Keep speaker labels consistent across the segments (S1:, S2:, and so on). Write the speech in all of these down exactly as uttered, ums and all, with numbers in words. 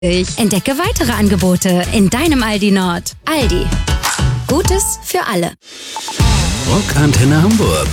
S1: Entdecke weitere Angebote in deinem Aldi Nord. Aldi. Gutes für alle.
S2: Rockantenne Hamburg.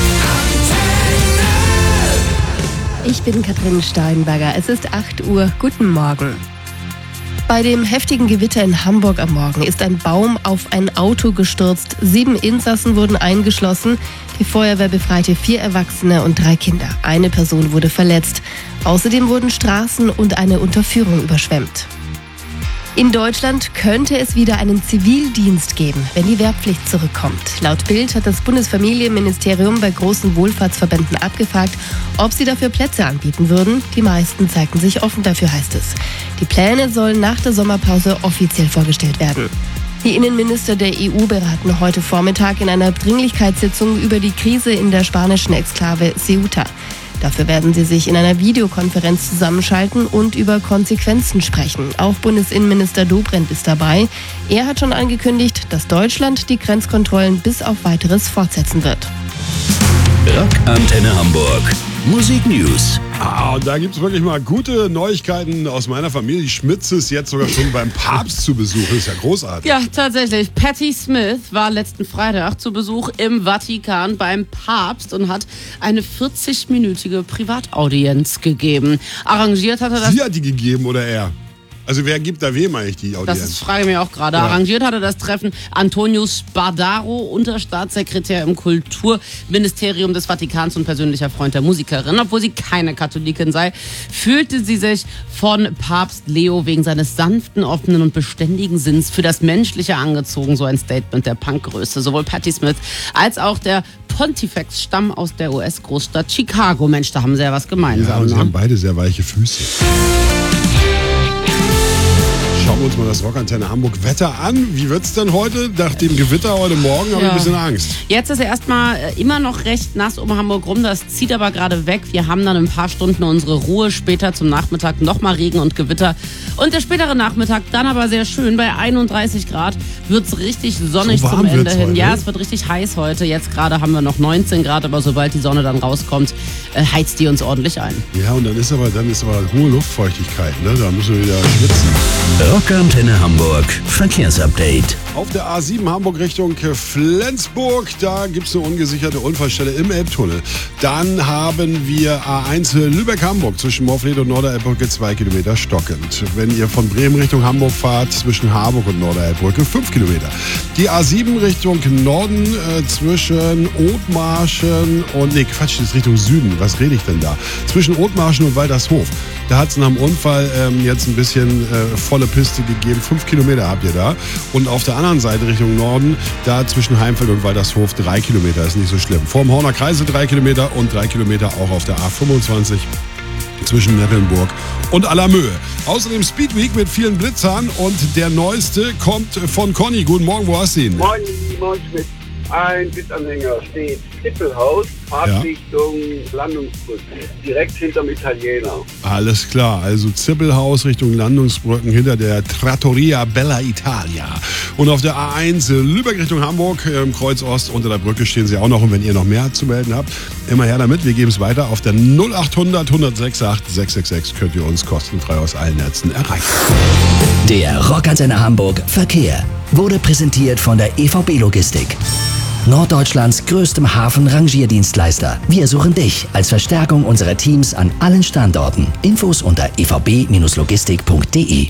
S3: Ich bin Katrin Steinberger. Es ist acht Uhr. Guten Morgen. Bei dem heftigen Gewitter in Hamburg am Morgen ist ein Baum auf ein Auto gestürzt. Sieben Insassen wurden eingeschlossen. Die Feuerwehr befreite vier Erwachsene und drei Kinder. Eine Person wurde verletzt. Außerdem wurden Straßen und eine Unterführung überschwemmt. In Deutschland könnte es wieder einen Zivildienst geben, wenn die Wehrpflicht zurückkommt. Laut Bild hat das Bundesfamilienministerium bei großen Wohlfahrtsverbänden abgefragt, ob sie dafür Plätze anbieten würden. Die meisten zeigten sich offen dafür, heißt es. Die Pläne sollen nach der Sommerpause offiziell vorgestellt werden. Die Innenminister der E U beraten heute Vormittag in einer Dringlichkeitssitzung über die Krise in der spanischen Exklave Ceuta. Dafür werden sie sich in einer Videokonferenz zusammenschalten und über Konsequenzen sprechen. Auch Bundesinnenminister Dobrindt ist dabei. Er hat schon angekündigt, dass Deutschland die Grenzkontrollen bis auf Weiteres fortsetzen wird.
S2: Rockantenne Hamburg. Musik News.
S4: Ah, und da gibt es wirklich mal gute Neuigkeiten aus meiner Familie. Die Schmitz ist jetzt sogar schon beim Papst zu Besuch. Das ist ja großartig.
S5: Ja, tatsächlich. Patti Smith war letzten Freitag zu Besuch im Vatikan beim Papst und hat eine vierzig-minütige Privataudienz gegeben. Arrangiert hatte das...
S4: Sie hat die gegeben oder er? Also wer gibt da wem eigentlich die Audienz?
S5: Das frage ich mich auch gerade.
S4: Ja.
S5: Arrangiert hatte das Treffen Antonio Spadaro, Unterstaatssekretär im Kulturministerium des Vatikans und persönlicher Freund der Musikerin. Obwohl sie keine Katholikin sei, fühlte sie sich von Papst Leo wegen seines sanften, offenen und beständigen Sinns für das Menschliche angezogen. So ein Statement der Punkgröße. Sowohl Patti Smith als auch der Pontifex stammen aus der U S-Großstadt Chicago. Mensch, da haben sie ja was gemeinsam.
S4: Ja, und sie
S5: ne?
S4: haben beide sehr weiche Füße. Schauen wir uns mal das Rockantenne Hamburg Wetter an. Wie wird's denn heute? Nach dem Gewitter heute Morgen habe ich
S5: Ja.
S4: ein bisschen Angst.
S5: Jetzt ist erstmal immer noch recht nass um Hamburg rum. Das zieht aber gerade weg. Wir haben dann in ein paar Stunden unsere Ruhe. Später zum Nachmittag nochmal Regen und Gewitter. Und der spätere Nachmittag dann aber sehr schön. Bei einunddreißig Grad wird's richtig sonnig
S4: So warm
S5: zum Ende
S4: wird's
S5: hin.
S4: heute.
S5: Ja, es wird richtig heiß heute. Jetzt gerade haben wir noch neunzehn Grad, aber sobald die Sonne dann rauskommt, äh, heizt die uns ordentlich ein.
S4: Ja, und dann ist aber, dann ist aber hohe Luftfeuchtigkeit, ne? Da müssen wir wieder schwitzen.
S2: Rockantenne Hamburg. Verkehrsupdate.
S4: Auf der A sieben Hamburg Richtung Flensburg, da gibt es eine ungesicherte Unfallstelle im Elbtunnel. Dann haben wir A eins Lübeck-Hamburg zwischen Morfleet und Norderelbbrücke zwei Kilometer stockend. Wenn ihr von Bremen Richtung Hamburg fahrt, zwischen Harburg und Norderelbbrücke fünf Kilometer. Die A sieben Richtung Norden äh, zwischen Othmarschen und, nee Quatsch, das ist Richtung Süden. Was rede ich denn da? Zwischen Othmarschen und Waltershof. Da hat es nach dem Unfall ähm, jetzt ein bisschen äh, volle Piste gegeben. Fünf Kilometer habt ihr da. Und auf der anderen Seite Richtung Norden, da zwischen Heimfeld und Waltershof drei Kilometer. Ist nicht so schlimm. Vorm Horner Kreise drei Kilometer und drei Kilometer auch auf der A fünfundzwanzig zwischen Mecklenburg und Allermöhe. Außerdem Speed Week mit vielen Blitzern und der neueste kommt von Conny. Guten Morgen, wo hast du ihn?
S6: Moin, moin Schmidt. Ein Blitzanhänger steht Zippelhaus, Fahrtrichtung Landungsbrücke, direkt hinterm Italiener.
S4: Alles klar, also Zippelhaus Richtung Landungsbrücken hinter der Trattoria Bella Italia. Und auf der A eins Lübeck Richtung Hamburg im Kreuz Ost unter der Brücke stehen sie auch noch. Und wenn ihr noch mehr zu melden habt, immer her damit. Wir geben es weiter. Auf der null achthundert, hundertsechsundachtzig, sechshundertsechsundsechzig könnt ihr uns kostenfrei aus allen Netzen erreichen.
S2: Der Rockantenne Hamburg Verkehr wurde präsentiert von der E V B Logistik. Norddeutschlands größtem Hafen-Rangierdienstleister. Wir suchen dich als Verstärkung unserer Teams an allen Standorten. Infos unter e v b logistik punkt d e.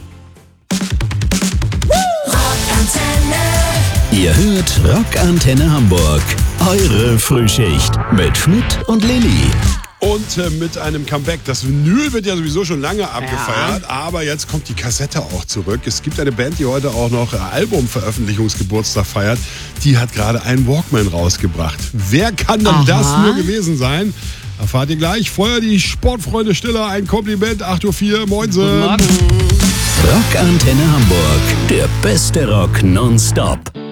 S2: Ihr hört Rockantenne Hamburg. Eure Frühschicht mit Schmidt und Lilly.
S4: Und äh, mit einem Comeback. Das Vinyl wird ja sowieso schon lange abgefeiert, ja. Aber jetzt kommt die Kassette auch zurück. Es gibt eine Band, die heute auch noch Albumveröffentlichungsgeburtstag feiert. Die hat gerade einen Walkman rausgebracht. Wer kann denn
S5: Aha.
S4: das nur gewesen sein? Erfahrt ihr gleich. Vorher die Sportfreunde Stiller. Ein Kompliment. acht Uhr vier. Moinsen.
S5: Guten Morgen.
S2: Rockantenne Hamburg. Der beste Rock nonstop.